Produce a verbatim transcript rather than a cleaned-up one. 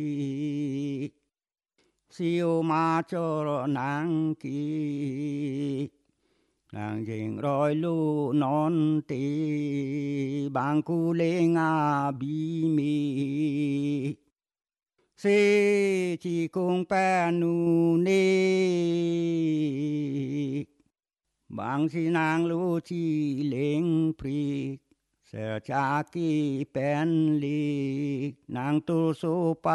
siêu ma cho nàng kỳ nàng dình rồi lu non tì bang cu lê nga bi mi se chỉ cùng pa nu nê bang si nàng lu chi leng pri sẽ cha ki pen li nàng tu su pa